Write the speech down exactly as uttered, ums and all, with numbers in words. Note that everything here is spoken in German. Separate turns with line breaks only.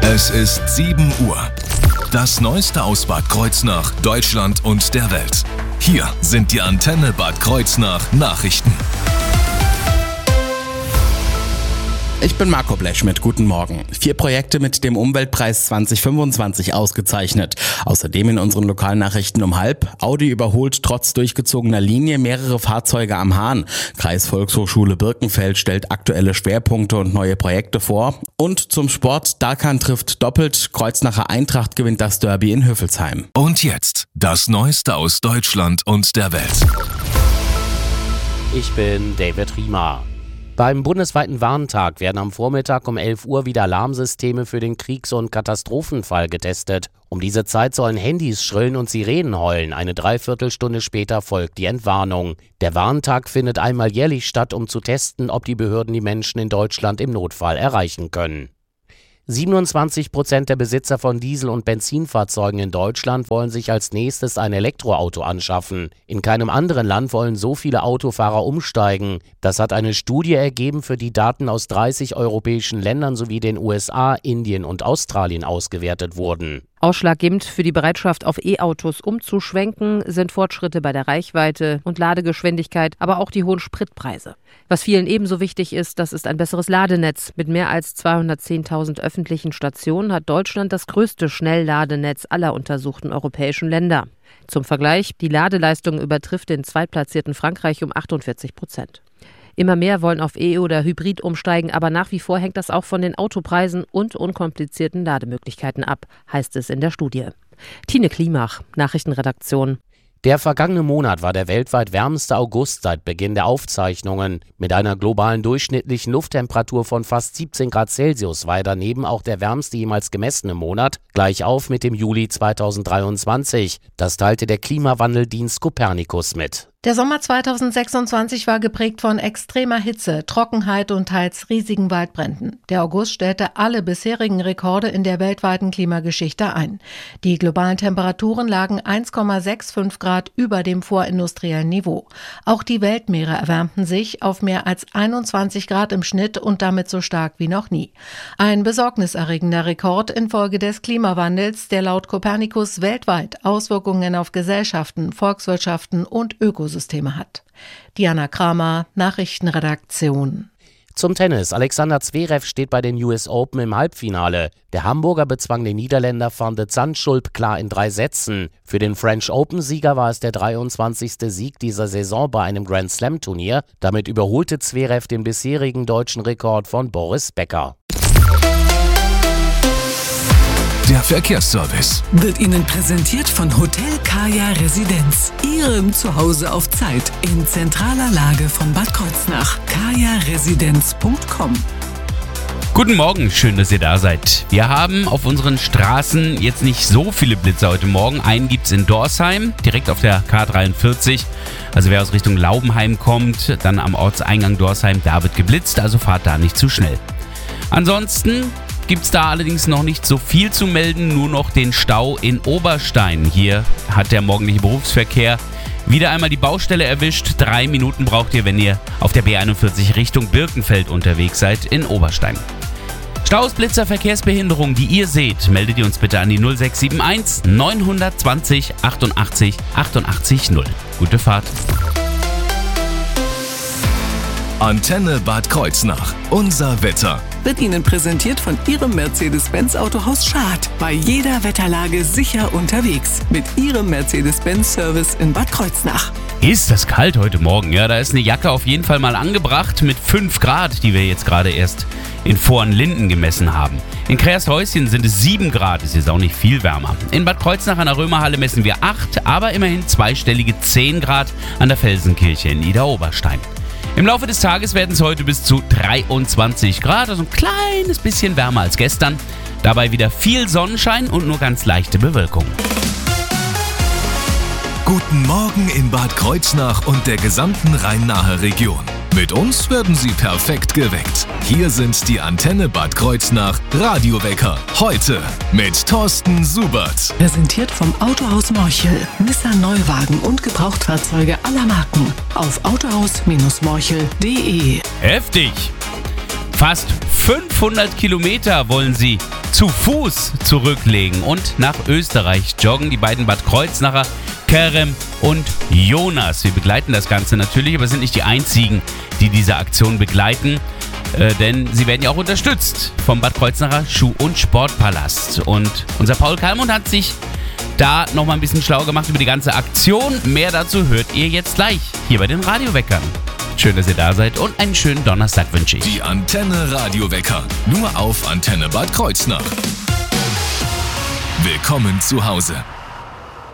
Es ist sieben Uhr. Das Neueste aus Bad Kreuznach, Deutschland und der Welt. Hier sind die Antenne Bad Kreuznach Nachrichten.
Ich bin Marco Blechschmidt, guten Morgen. Vier Projekte mit dem Umweltpreis zwanzig fünfundzwanzig ausgezeichnet. Außerdem in unseren Lokalnachrichten um halb. Audi überholt trotz durchgezogener Linie mehrere Fahrzeuge am Hahn. Kreisvolkshochschule Birkenfeld stellt aktuelle Schwerpunkte und neue Projekte vor. Und zum Sport, Darkan trifft doppelt. Kreuznacher Eintracht gewinnt das Derby in Hüffelsheim.
Und jetzt das Neueste aus Deutschland und der Welt.
Ich bin David Riemer. Beim bundesweiten Warntag werden am Vormittag um elf Uhr wieder Alarmsysteme für den Kriegs- und Katastrophenfall getestet. Um diese Zeit sollen Handys schrillen und Sirenen heulen. Eine Dreiviertelstunde später folgt die Entwarnung. Der Warntag findet einmal jährlich statt, um zu testen, ob die Behörden die Menschen in Deutschland im Notfall erreichen können. siebenundzwanzig Prozent der Besitzer von Diesel- und Benzinfahrzeugen in Deutschland wollen sich als nächstes ein Elektroauto anschaffen. In keinem anderen Land wollen so viele Autofahrer umsteigen. Das hat eine Studie ergeben, für die Daten aus dreißig europäischen Ländern sowie den U S A, Indien und Australien ausgewertet wurden.
Ausschlaggebend für die Bereitschaft, auf E-Autos umzuschwenken, sind Fortschritte bei der Reichweite und Ladegeschwindigkeit, aber auch die hohen Spritpreise. Was vielen ebenso wichtig ist, das ist ein besseres Ladenetz. Mit mehr als zweihundertzehntausend öffentlichen Stationen hat Deutschland das größte Schnellladenetz aller untersuchten europäischen Länder. Zum Vergleich, die Ladeleistung übertrifft den zweitplatzierten Frankreich um achtundvierzig Prozent. Immer mehr wollen auf E- oder Hybrid umsteigen, aber nach wie vor hängt das auch von den Autopreisen und unkomplizierten Lademöglichkeiten ab, heißt es in der Studie. Tine Klimach, Nachrichtenredaktion.
Der vergangene Monat war der weltweit wärmste August seit Beginn der Aufzeichnungen. Mit einer globalen durchschnittlichen Lufttemperatur von fast siebzehn Grad Celsius war er daneben auch der wärmste jemals gemessene Monat, gleich auf mit dem Juli zweitausenddreiundzwanzig. Das teilte der Klimawandeldienst Copernicus mit.
Der Sommer zweitausendsechsundzwanzig war geprägt von extremer Hitze, Trockenheit und teils riesigen Waldbränden. Der August stellte alle bisherigen Rekorde in der weltweiten Klimageschichte ein. Die globalen Temperaturen lagen eins Komma fünfundsechzig Grad über dem vorindustriellen Niveau. Auch die Weltmeere erwärmten sich auf mehr als einundzwanzig Grad im Schnitt und damit so stark wie noch nie. Ein besorgniserregender Rekord infolge des Klimawandels, der laut Copernicus weltweit Auswirkungen auf Gesellschaften, Volkswirtschaften und Ökosysteme Systeme hat. Diana Kramer, Nachrichtenredaktion.
Zum Tennis. Alexander Zverev steht bei den U S Open im Halbfinale. Der Hamburger bezwang den Niederländer Van de Zandschulp klar in drei Sätzen. Für den French Open-Sieger war es der dreiundzwanzigste Sieg dieser Saison bei einem Grand Slam-Turnier. Damit überholte Zverev den bisherigen deutschen Rekord von Boris Becker.
Der Verkehrsservice
wird Ihnen präsentiert von Hotel Kaya Residenz. Ihrem Zuhause auf Zeit in zentraler Lage von Bad Kreuznach. kaya residenz punkt com.
Guten Morgen, schön, dass ihr da seid. Wir haben auf unseren Straßen jetzt nicht so viele Blitze heute Morgen. Einen gibt's in Dorsheim, direkt auf der K dreiundvierzig. Also wer aus Richtung Laubenheim kommt, dann am Ortseingang Dorsheim, da wird geblitzt, also fahrt da nicht zu schnell. Ansonsten gibt es da allerdings noch nicht so viel zu melden, nur noch den Stau in Oberstein. Hier hat der morgendliche Berufsverkehr wieder einmal die Baustelle erwischt. Drei Minuten braucht ihr, wenn ihr auf der B einundvierzig Richtung Birkenfeld unterwegs seid in Oberstein. Staus, Blitzer, Verkehrsbehinderung, die ihr seht, meldet ihr uns bitte an die null sechs sieben eins neun zwei null achtundachtzig achtundachtzig null. Gute Fahrt.
Antenne Bad Kreuznach. Unser Wetter.
Wird Ihnen präsentiert von Ihrem Mercedes-Benz Autohaus Schad. Bei jeder Wetterlage sicher unterwegs. Mit Ihrem Mercedes-Benz-Service in Bad Kreuznach.
Ist das kalt heute Morgen? Ja, da ist eine Jacke auf jeden Fall mal angebracht mit fünf Grad, die wir jetzt gerade erst in Vornlinden gemessen haben. In Kreershäuschen sind es sieben Grad, ist jetzt auch nicht viel wärmer. In Bad Kreuznach an der Römerhalle messen wir acht, aber immerhin zweistellige zehn Grad an der Felsenkirche in Niederoberstein. Im Laufe des Tages werden es heute bis zu dreiundzwanzig Grad, also ein kleines bisschen wärmer als gestern. Dabei wieder viel Sonnenschein und nur ganz leichte Bewölkung.
Guten Morgen in Bad Kreuznach und der gesamten Rhein-Nahe Region. Mit uns werden Sie perfekt geweckt. Hier sind die Antenne Bad Kreuznach Radiowecker. Heute mit Thorsten Subert.
Präsentiert vom Autohaus Morchel. Nissan-Neuwagen und Gebrauchtfahrzeuge aller Marken. Auf autohaus Morchel punkt de.
Heftig! Fast fünfhundert Kilometer wollen sie zu Fuß zurücklegen und nach Österreich joggen. Die beiden Bad Kreuznacher, Kerem und Jonas. Wir begleiten das Ganze natürlich, aber sind nicht die einzigen, die diese Aktion begleiten. Äh, denn sie werden ja auch unterstützt vom Bad Kreuznacher Schuh- und Sportpalast. Und unser Paul Kalmund hat sich da nochmal ein bisschen schlau gemacht über die ganze Aktion. Mehr dazu hört ihr jetzt gleich hier bei den Radioweckern. Schön, dass ihr da seid und einen schönen Donnerstag wünsche ich.
Die Antenne Radiowecker. Nur auf Antenne Bad Kreuznach. Willkommen zu Hause.